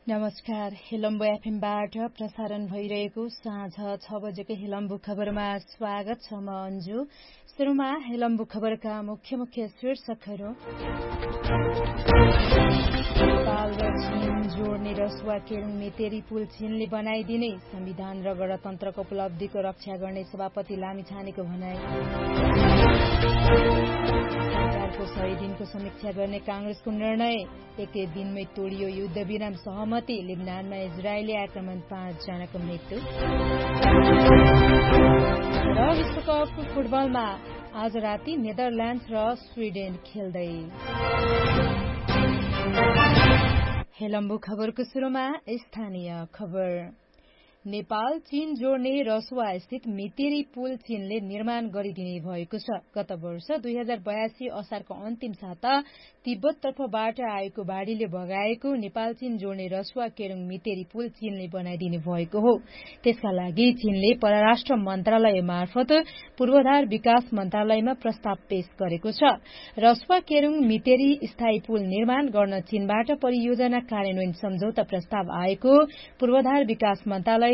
नमस्कार। हेलम्बु एफएमबाट प्रसारण भइरहेको साँझ 6 बजेको हेलम्बु खबरमा स्वागत छ। म अन्जु। सुरुमा हेलम्बु खबरका मुख्य शीर्षकहरू। नेपाल र चीन जोड्ने रसुवा केरुङ मेतेरी पुल चीनले बनाइदिने, संविधान र गणतन्त्रको उपलब्धिको रक्षा गर्ने सभापति लामिछानेको भनाई। सरकारको 100 दिनको समीक्षा गर्ने कांग्रेसको निर्णय, एकै दिनमै तोडियो युद्ध विराम सहमति। लेबनानमा इजरायली आक्रमण 5 जनाको मृत्यु। र विश्वकप फुटबलमा आज राति नेदरल्याण्ड्स र स्वीडेन खेल्दै। हेलम्बु खबरको सुरुमा स्थानीय खबर। नेपाल चीन जोड्ने रसुवा स्थित मेतेरी पुल चीनले निर्माण गरिदिने भएको छ। गत वर्ष 2082 असारको अन्तिम साता तिब्बततर्फबाट आएको बाढ़ीले बगाएको नेपाल चीन जोड्ने रसुवा केरुङ मेतेरी पुल चीनले बनाइदिने भएको हो। त्यसका लागि चीनले परराष्ट्र मन्त्रालय मार्फत पूर्वाधार विकास मन्त्रालयमा प्रस्ताव पेश गरेको छ। रसुवा केरुङ मेतेरी स्थायी पुल निर्माण गर्न चीनबाट परियोजना कार्यान्वयन सम्झौता प्रस्ताव आएको पूर्वाधार विकास मन्त्रालय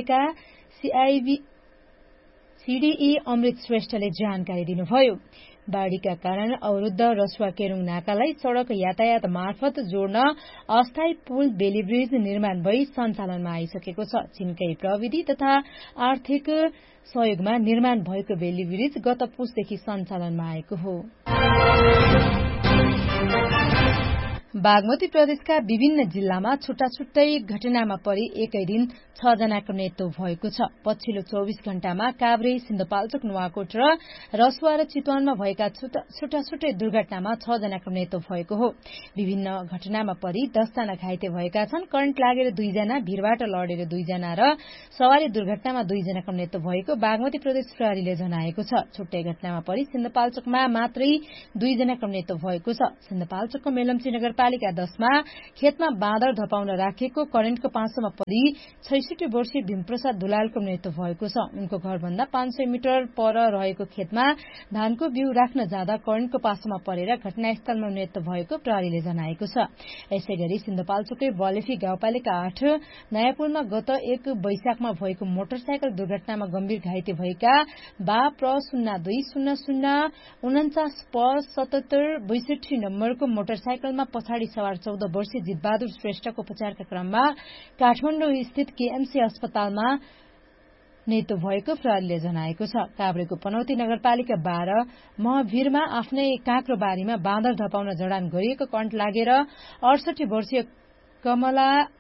सीडीई अमृत श्रेष्ठले जानकारी दिनुभयो। बाढ़ीका कारण अवरूद्ध रसुवा केरुङ नाकालाई सड़क यातायात मार्फत जोड्न अस्थायी पुल बेली ब्रिज निर्माण भई सञ्चालनमा आइसकेको छ। चीनकै प्रविधि तथा आर्थिक सहयोगमा निर्माण भएको बेली ब्रिज गत पुसदेखि सञ्चालनमा आएको हो। बागमती प्रदेशका विभिन्न जिल्लामा छुट्टा-छुट्टै घटनामा परि एकै दिन 6 जनाको मृत्यु भएको छ। पछिल्लो 24 घण्टामा काभ्रे, सिन्धुपाल्चोक, नुवाकोट र रसुवा र चितवनमा भएका छुट्टा-छुट्टै दुर्घटनामा 6 जनाको मृत्यु भएको हो। विभिन्न घटनामा परि 10 जना घाइते भएका छन्। करेन्ट लागेर 2 जना, भीरबाट लडेर 2 जना र सवारी दुर्घटनामा 2 जनाको मृत्यु भएको बागमती प्रदेश प्रहरीले जनाएको छ। छुट्टै घटनामा परि सिन्धुपाल्चोकमा मात्रै 2 जनाको मृत्यु भएको छ। सिन्धुपाल्चोकको मेलम्ची नगरपालिका 10 मा खेतमा बाँदर धपाउन राखेको करेन्टको पाँचोमा परि 66 वर्षीय भीमप्रसाद दुलालको मृत्यु भएको छ। उनको घरभन्दा 500 मिटर पर रहेको खेतमा धानको बिउ राख्न जाँदा करेन्टको पासोमा परेर घटनास्थलमा मृत्यु भएको प्रहरीले जनाएको छ। यसैगरी सिन्धुपाल्चोकै बलेफी गाउँपालिका 8 नयाँपुरमा गत 1 वैशाखमा भएको मोटरसाइकल दुर्घटनामा गम्भीर घाइते भएका बा प्र 02-0049 प 77 62 नम्बरको मोटरसाइकलमा पछाडि सवार 14 वर्षीय जितबहादुर श्रेष्ठको उपचारका क्रममा काठमाडौँ स्थित केएमसी अस्पतालमा मृत्यु भएको प्रहरीले जनाएको छ। काभ्रेको पनौती नगरपालिका 12 महभीरमा आफ्नै काँक्रो बारीमा बाँदर धपाउन जडान गरिएको करेन्ट लागेर 68 वर्षीय कमला